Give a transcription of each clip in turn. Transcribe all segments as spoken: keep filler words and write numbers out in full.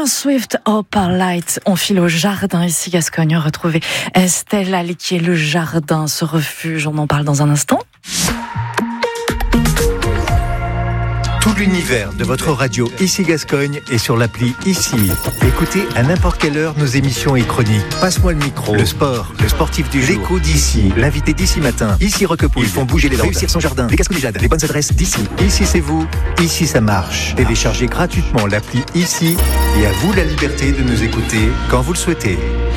Taylor Swift, Opal Light. On file au jardin ici, Gascogne. Retrouver Estelle Alquier, le jardin, ce refuge. On en parle dans un instant. Tout l'univers de votre radio Ici Gascogne est sur l'appli Ici. Écoutez à n'importe quelle heure nos émissions et chroniques. Passe-moi le micro, le sport, le sportif du jour, l'écho d'Ici, l'invité d'Ici Matin, Ici Roquepouille. Ils font bouger les Landes, réussir son jardin, les Gasconijades, les bonnes adresses d'Ici. Ici c'est vous, Ici ça marche. Téléchargez gratuitement l'appli Ici et à vous la liberté de nous écouter quand vous le souhaitez.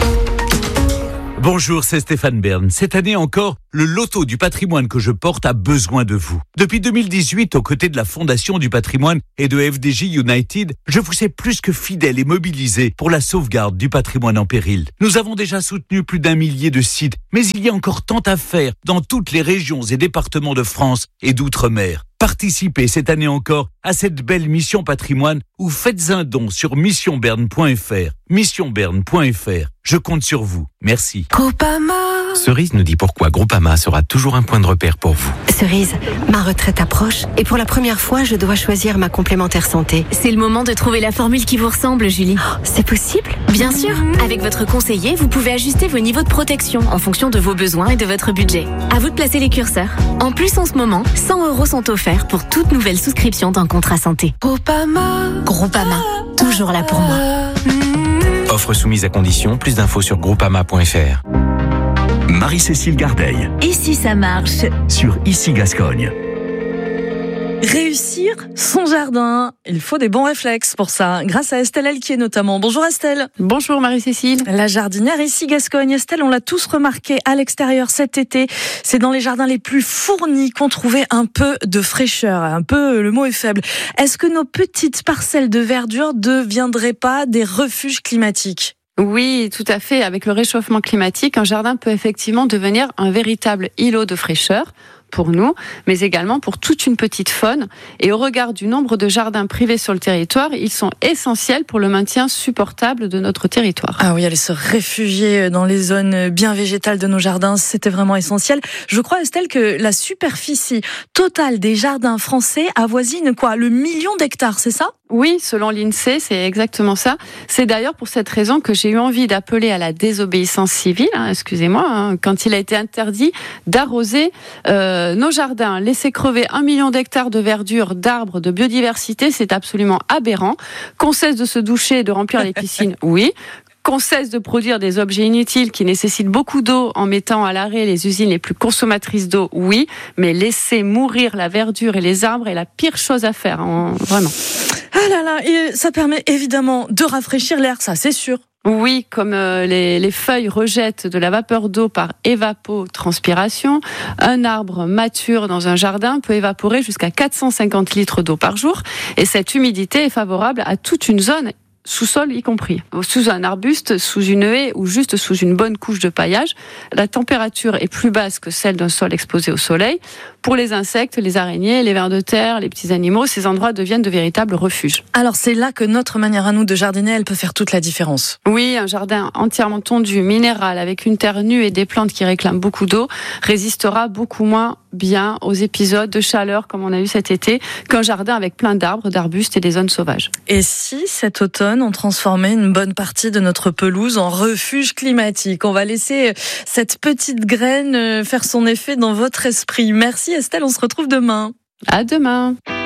Bonjour, c'est Stéphane Bern. Cette année encore, le loto du patrimoine que je porte a besoin de vous. Depuis deux mille dix-huit, aux côtés de la Fondation du patrimoine et de F D J United, je vous sais plus que fidèle et mobilisé pour la sauvegarde du patrimoine en péril. Nous avons déjà soutenu plus d'un millier de sites, mais il y a encore tant à faire dans toutes les régions et départements de France et d'outre-mer. Participez cette année encore à cette belle mission patrimoine ou faites un don sur mission bern point f r. mission bern point f r. Je compte sur vous. Merci. Groupama. Cerise nous dit pourquoi Groupama sera toujours un point de repère pour vous. Cerise, ma retraite approche et pour la première fois, je dois choisir ma complémentaire santé. C'est le moment de trouver la formule qui vous ressemble, Julie. Oh, c'est possible ? Bien sûr. Avec votre conseiller, vous pouvez ajuster vos niveaux de protection en fonction de vos besoins et de votre budget. À vous de placer les curseurs. En plus, en ce moment, cent euros sont offerts pour toute nouvelle souscription d'un contrat santé. Groupama. Groupama, toujours là pour moi. Offre soumise à condition, plus d'infos sur groupama point f r. Marie-Cécile Gardeil. Ici ça marche. Sur Ici Gascogne. Réussir son jardin, il faut des bons réflexes pour ça, grâce à Estelle Alquier notamment. Bonjour Estelle. Bonjour Marie-Cécile. La jardinière Ici Gascogne. Estelle, on l'a tous remarqué à l'extérieur cet été, c'est dans les jardins les plus fournis qu'on trouvait un peu de fraîcheur, un peu, le mot est faible. Est-ce que nos petites parcelles de verdure ne deviendraient pas des refuges climatiques ? Oui, tout à fait. Avec le réchauffement climatique, un jardin peut effectivement devenir un véritable îlot de fraîcheur pour nous, mais également pour toute une petite faune. Et au regard du nombre de jardins privés sur le territoire, ils sont essentiels pour le maintien supportable de notre territoire. Ah oui, aller se réfugier dans les zones bien végétales de nos jardins, c'était vraiment essentiel. Je crois, Estelle, que la superficie totale des jardins français avoisine quoi, le million d'hectares, c'est ça ? Oui, selon l'INSEE, c'est exactement ça. C'est d'ailleurs pour cette raison que j'ai eu envie d'appeler à la désobéissance civile, hein, excusez-moi, hein, quand il a été interdit d'arroser euh, nos jardins. Laisser crever un million d'hectares de verdure, d'arbres, de biodiversité, c'est absolument aberrant. Qu'on cesse de se doucher et de remplir les piscines, oui. Qu'on cesse de produire des objets inutiles qui nécessitent beaucoup d'eau en mettant à l'arrêt les usines les plus consommatrices d'eau, oui, mais laisser mourir la verdure et les arbres est la pire chose à faire, hein, vraiment. Ah là là, et ça permet évidemment de rafraîchir l'air, ça c'est sûr. Oui, comme euh, les, les feuilles rejettent de la vapeur d'eau par évapotranspiration, un arbre mature dans un jardin peut évaporer jusqu'à quatre cent cinquante litres d'eau par jour, et cette humidité est favorable à toute une zone, sous-sol y compris. Sous un arbuste, sous une haie ou juste sous une bonne couche de paillage, la température est plus basse que celle d'un sol exposé au soleil. Pour les insectes, les araignées, les vers de terre, les petits animaux, ces endroits deviennent de véritables refuges. Alors c'est là que notre manière à nous de jardiner, elle peut faire toute la différence. Oui, un jardin entièrement tondu, minéral, avec une terre nue et des plantes qui réclament beaucoup d'eau, résistera beaucoup moins bien aux épisodes de chaleur comme on a eu cet été qu'un jardin avec plein d'arbres, d'arbustes et des zones sauvages. Et si cet automne, on transformait une bonne partie de notre pelouse en refuge climatique ? On va laisser cette petite graine faire son effet dans votre esprit. Merci Estelle, on se retrouve demain. À demain.